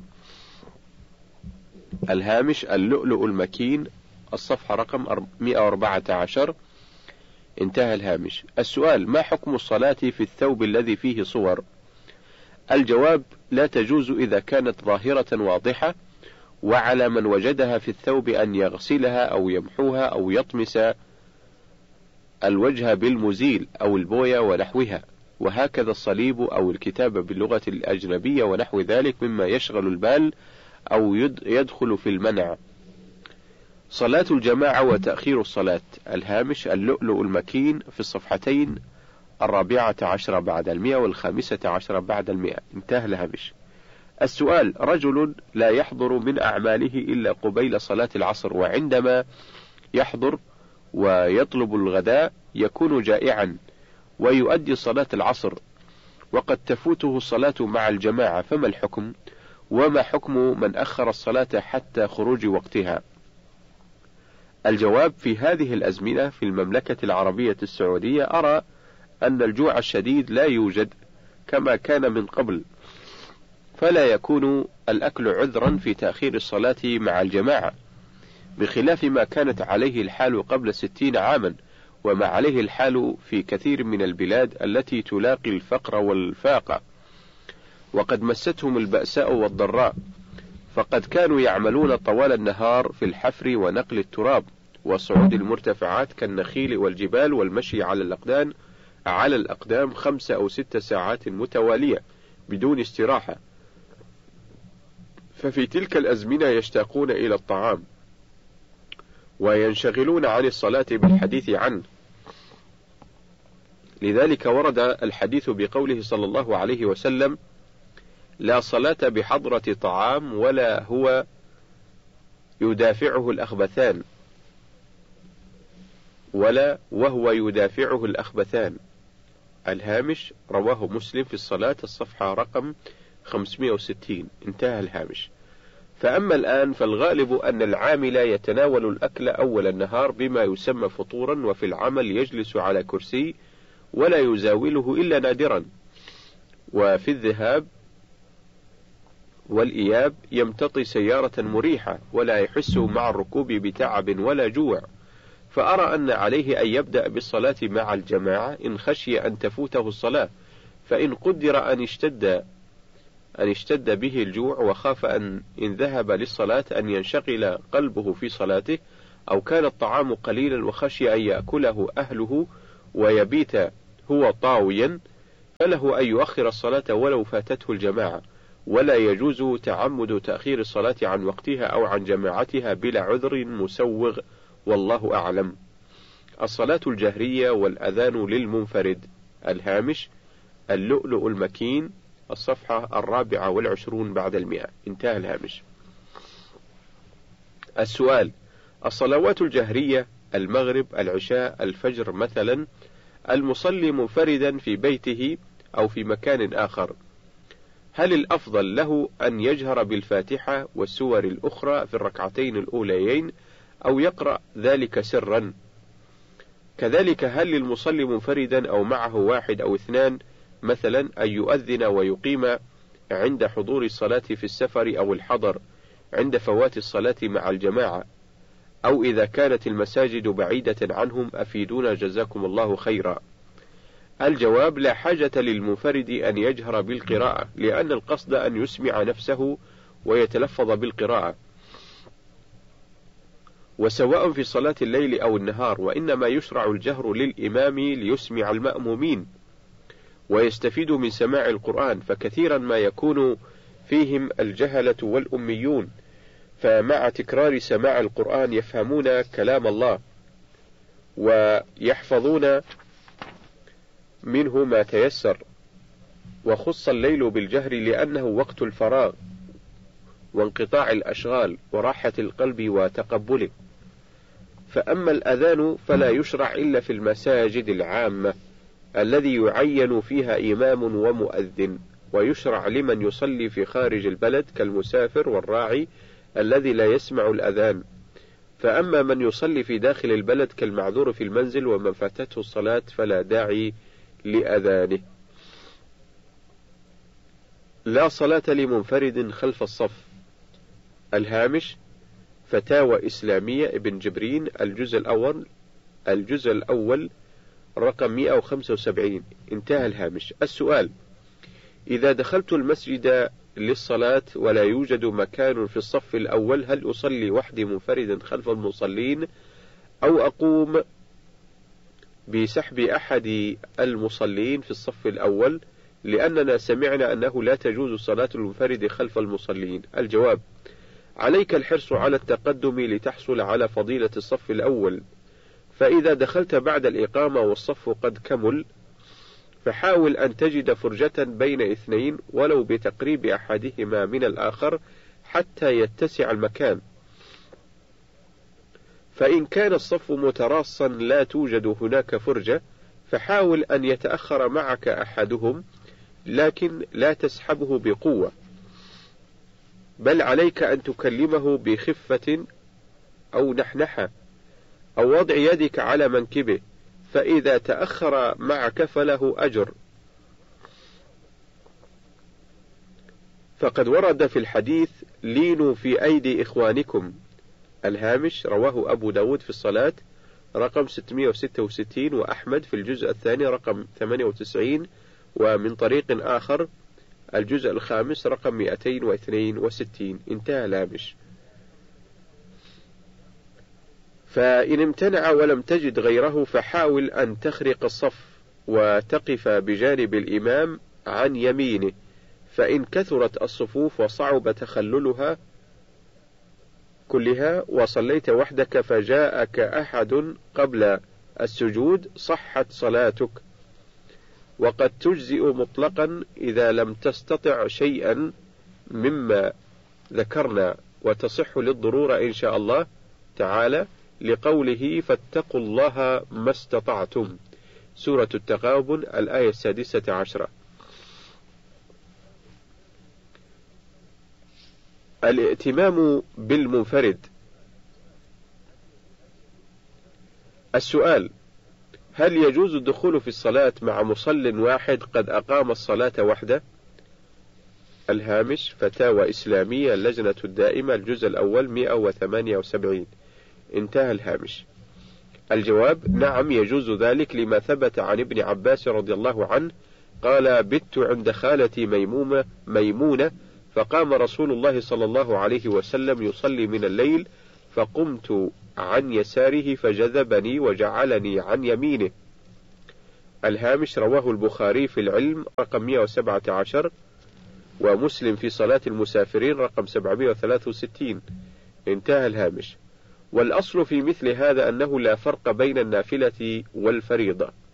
الهامش: اللؤلؤ المكين، الصفحة رقم مئة وأربعة عشر. انتهى الهامش. السؤال: ما حكم الصلاة في الثوب الذي فيه صور؟ الجواب: لا تجوز إذا كانت ظاهرة واضحة، وعلى من وجدها في الثوب أن يغسلها أو يمحوها أو يطمس الوجه بالمزيل أو البوية ونحوها، وهكذا الصليب أو الكتابة باللغة الأجنبية ونحو ذلك مما يشغل البال أو يدخل في المنع. صلاة الجماعة وتأخير الصلاة. الهامش: اللؤلؤ المكين في الصفحتين الرابعة عشر بعد المئة والخامسة عشر بعد المئة. انتهى الهامش. السؤال: رجل لا يحضر من أعماله إلا قبيل صلاة العصر، وعندما يحضر ويطلب الغداء يكون جائعا ويؤدي صلاة العصر، وقد تفوته الصلاة مع الجماعة، فما الحكم؟ وما حكم من أخر الصلاة حتى خروج وقتها؟ الجواب: في هذه الأزمنة في المملكة العربية السعودية أرى أن الجوع الشديد لا يوجد كما كان من قبل، فلا يكون الأكل عذرا في تأخير الصلاة مع الجماعة، بخلاف ما كانت عليه الحال قبل ستين عاما، وما عليه الحال في كثير من البلاد التي تلاقي الفقر والفاقة، وقد مستهم البأساء والضراء، فقد كانوا يعملون طوال النهار في الحفر ونقل التراب وصعود المرتفعات كالنخيل والجبال والمشي على الأقدام على الأقدام خمس أو ست ساعات متوالية بدون استراحة، ففي تلك الأزمنة يشتاقون إلى الطعام وينشغلون عن الصلاة بالحديث عنه. لذلك ورد الحديث بقوله صلى الله عليه وسلم: لا صلاة بحضرة طعام ولا هو يدافعه الأخبثان ولا وهو يدافعه الأخبثان. الهامش: رواه مسلم في الصلاة الصفحة رقم خمسمائة وستين. انتهى الهامش. فأما الآن فالغالب أن العامل يتناول الأكل أول النهار بما يسمى فطورا، وفي العمل يجلس على كرسي ولا يزاوله إلا نادرا، وفي الذهاب والإياب يمتطي سيارة مريحة ولا يحس مع الركوب بتعب ولا جوع، فأرى أن عليه أن يبدأ بالصلاة مع الجماعة إن خشي أن تفوته الصلاة، فإن قدر أن اشتد أن اشتد به الجوع وخاف أن إن ذهب للصلاة أن ينشغل قلبه في صلاته، أو كان الطعام قليلا وخشي أن يأكله أهله ويبيت هو طاويا، فله أن يؤخر الصلاة ولو فاتته الجماعة، ولا يجوز تعمد تأخير الصلاة عن وقتها أو عن جماعتها بلا عذر مسوغ، والله أعلم. الصلاة الجهرية والأذان للمنفرد. الهامش: اللؤلؤ المكين، الصفحة الرابعة والعشرون بعد المئة. انتهى الهامش. السؤال: الصلوات الجهرية المغرب، العشاء، الفجر مثلا، المصلي منفردا في بيته أو في مكان آخر، هل الأفضل له أن يجهر بالفاتحة والسور الأخرى في الركعتين الأوليين أو يقرأ ذلك سرا؟ كذلك هل للمصلي منفردا أو معه واحد أو اثنان مثلا أن يؤذن ويقيم عند حضور الصلاة في السفر أو الحضر عند فوات الصلاة مع الجماعة، أو إذا كانت المساجد بعيدة عنهم؟ أفيدونا جزاكم الله خيرا. الجواب: لا حاجة للمنفرد أن يجهر بالقراءة، لأن القصد أن يسمع نفسه ويتلفظ بالقراءة، وسواء في صلاة الليل أو النهار، وإنما يشرع الجهر للإمام ليسمع المأمومين ويستفيد من سماع القرآن، فكثيرا ما يكون فيهم الجهلة والأميون، فمع تكرار سماع القرآن يفهمون كلام الله ويحفظون منه ما تيسر. وخص الليل بالجهر لأنه وقت الفراغ وانقطاع الأشغال وراحة القلب وتقبله. فأما الأذان فلا يشرع إلا في المساجد العامة الذي يعين فيها إمام ومؤذن، ويشرع لمن يصلي في خارج البلد كالمسافر والراعي الذي لا يسمع الأذان. فأما من يصلي في داخل البلد كالمعذور في المنزل ومن فاتته الصلاة فلا داعي لأذانه. لا صلاة لمنفرد خلف الصف. الهامش: فتاوى إسلامية ابن جبرين، الجزء الأول الجزء الأول رقم مئة وخمسة وسبعين. انتهى الهامش. السؤال: إذا دخلت المسجد للصلاة ولا يوجد مكان في الصف الأول، هل أصلي وحدي منفردا خلف المصلين أو أقوم بسحب أحد المصلين في الصف الأول، لأننا سمعنا أنه لا تجوز صلاة المنفرد خلف المصلين؟ الجواب: عليك الحرص على التقدم لتحصل على فضيلة الصف الأول، فإذا دخلت بعد الإقامة والصف قد كمل فحاول أن تجد فرجة بين اثنين ولو بتقريب أحدهما من الآخر حتى يتسع المكان. فإن كان الصف متراصا لا توجد هناك فرجة فحاول أن يتأخر معك أحدهم، لكن لا تسحبه بقوة، بل عليك أن تكلمه بخفة أو نحنحة أو وضع يدك على منكبه، فإذا تأخر معك فله أجر. فقد ورد في الحديث: لينوا في أيدي إخوانكم. الهامش: رواه أبو داود في الصلاة رقم ستمئة وستة وستين، وأحمد في الجزء الثاني رقم ثمانية وتسعين، ومن طريق آخر الجزء الخامس رقم مئتين واثنين وستين. انتهى الهامش. فإن امتنع ولم تجد غيره فحاول أن تخرق الصف وتقف بجانب الإمام عن يمينه، فإن كثرت الصفوف وصعب تخللها كلها وصليت وحدك فجاءك أحد قبل السجود صحت صلاتك، وقد تجزئ مطلقا إذا لم تستطع شيئا مما ذكرنا، وتصح للضرورة إن شاء الله تعالى، لقوله: فاتقوا الله ما استطعتم، سورة التغابن الآية السادسة عشرة. الائتمام بالمنفرد. السؤال: هل يجوز الدخول في الصلاة مع مصل واحد قد أقام الصلاة وحده؟ الهامش: فتاوى إسلامية، اللجنة الدائمة، الجزء الأول مئة وثمانية وسبعين. انتهى الهامش. الجواب: نعم يجوز ذلك، لما ثبت عن ابن عباس رضي الله عنه قال: بت عند خالتي ميمونة, ميمونة فقام رسول الله صلى الله عليه وسلم يصلي من الليل، فقمت عن يساره فجذبني وجعلني عن يمينه. الهامش: رواه البخاري في العلم رقم مئة وسبعة عشر، ومسلم في صلاة المسافرين رقم سبعمئة وثلاثة وستين. انتهى الهامش. والأصل في مثل هذا أنه لا فرق بين النافلة والفريضة،